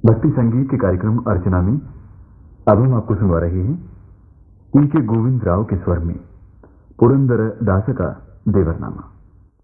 भक्ति संगीत के कार्यक्रम अर्चना में अब हम आपको सुनवा रहे हैं के गोविंद राव के स्वर में पुरंदर दास का देवरनामा।